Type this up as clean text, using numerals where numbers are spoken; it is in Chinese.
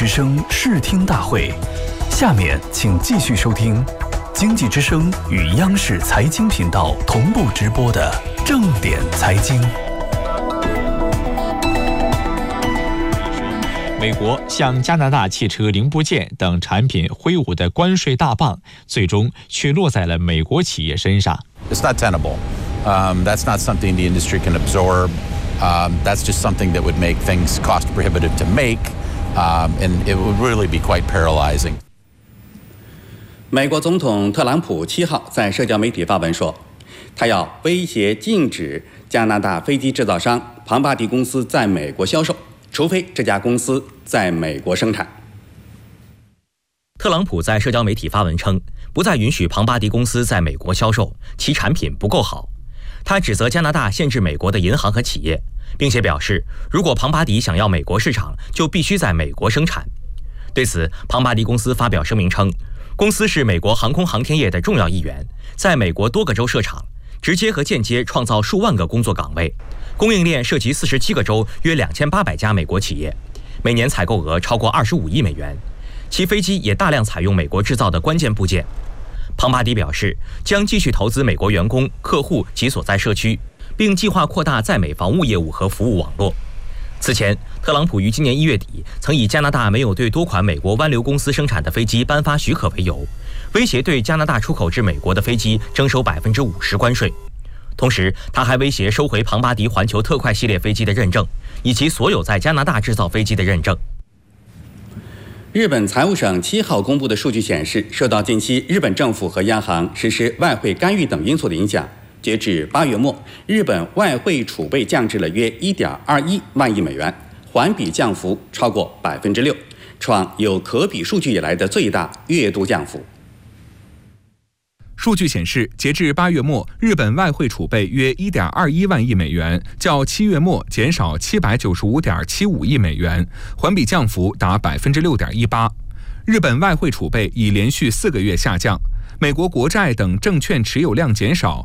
之声视听大会，下面请继续收听经济之声与央视财经频道同步直播的正点财经。 美国向加拿大汽车零部件等产品挥舞的关税大棒，最终却落在了美国企业身上。 It's not tenable. That's not something the industry can absorb. That's just something that would make things cost prohibitive to make, and it would really be quite paralyzing. 美国总统特朗普7号在社交媒体发文说，他要威胁禁止加拿大飞机制造商庞巴迪公司在美国销售，除非这家公司在美国生产。 特朗普在社交媒体发文称，不再允许庞巴迪公司在美国销售，其产品不够好。他指责加拿大限制美国的银行和企业，并且表示，如果庞巴迪想要美国市场，就必须在美国生产。对此，庞巴迪公司发表声明称，公司是美国航空航天业的重要一员，在美国多个州设厂，直接和间接创造数万个工作岗位，供应链涉及47个州，约2800家美国企业，每年采购额超过25亿美元。其飞机也大量采用美国制造的关键部件。庞巴迪表示，将继续投资美国员工、客户及所在社区，并计划扩大在美防务业务和服务网络。此前，特朗普于今年1月底曾以加拿大没有对多款美国湾流公司生产的飞机颁发许可为由，威胁对加拿大出口至美国的飞机征收50%关税。同时，他还威胁收回庞巴迪环球特快系列飞机的认证，以及所有在加拿大制造飞机的认证。 日本财务省7号公布的数据显示，受到近期日本政府和央行实施外汇干预等因素的影响，截至8月末，日本外汇储备降至了约1.21万亿美元，环比降幅超过6%，创有可比数据以来的最大月度降幅。 数据显示，截至8月末，日本外汇储备约1.21万亿美元，较7月末减少795.75亿美元，环比降幅达6.18%。日本外汇储备已连续4个月下降，美国国债等证券持有量减少，